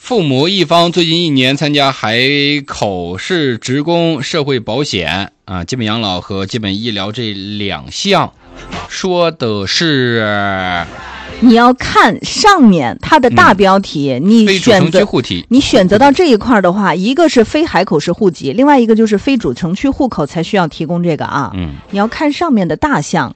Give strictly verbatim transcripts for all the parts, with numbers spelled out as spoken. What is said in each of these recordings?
父母一方最近一年参加海口市职工社会保险啊，基本养老和基本医疗这两项，说的是你要看上面它的大标题，嗯、你选择你选择到这一块的话，一个是非海口市户籍，另外一个就是非主城区户口才需要提供这个啊。 嗯， 你要看上面的大项。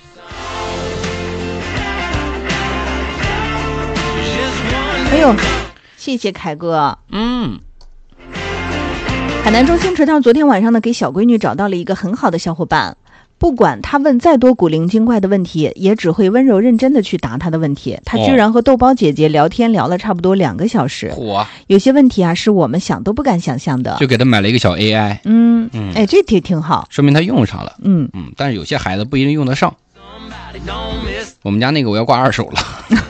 哎呦，谢谢凯哥。 嗯， 海南中心池塘昨天晚上呢，给小闺女找到了一个很好的小伙伴。不管他问再多古灵精怪的问题，也只会温柔认真的去答他的问题。他居然和豆包姐姐聊天聊了差不多两个小时。 嚯！ 有些问题啊，是我们想都不敢想象的。 就给他买了一个小 A I。 嗯嗯，哎，这题挺好， 说明他用上了。 嗯嗯，但是有些孩子不一定用得上。我们家那个我要挂二手了。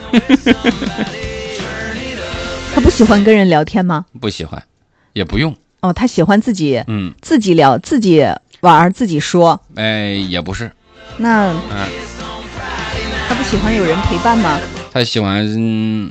他不喜欢跟人聊天吗？ 不喜欢，也不用。 哦，他喜欢自己， 嗯， 自己聊，自己玩，自己说。 哎，也不是。 那， 嗯， 他不喜欢有人陪伴吗？ 他喜欢，嗯，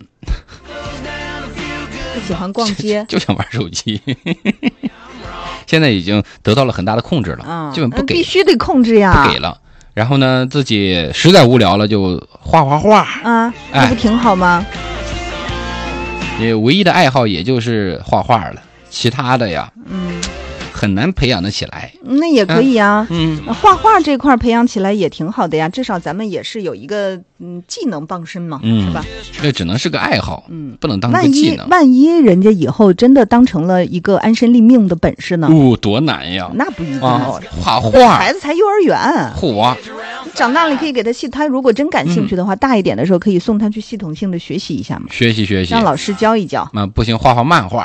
他喜欢逛街， 就想玩手机。现在已经得到了很大的控制了， 嗯、 基本不给， 必须得控制呀， 不给了。然后呢，自己实在无聊了就画画画啊，那不挺好吗？ 也唯一的爱好也就是画画了，其他的呀， 嗯， 很难培养得起来。 那也可以啊， 嗯， 画画这块培养起来也挺好的呀，至少咱们也是有一个嗯技能傍身嘛， 嗯、 是吧？ 那只能是个爱好， 嗯， 不能当个技能。 万一万一人家以后真的当成了一个安身立命的本事呢？ 哦，多难呀！ 那不一定哦，画画， 孩子才幼儿园， 嚯！ 长大了可以给他系，他如果真感兴趣的话，嗯、大一点的时候可以送他去系统性的学习一下嘛， 学习学习， 让老师教一教。 啊，不行，画画漫画。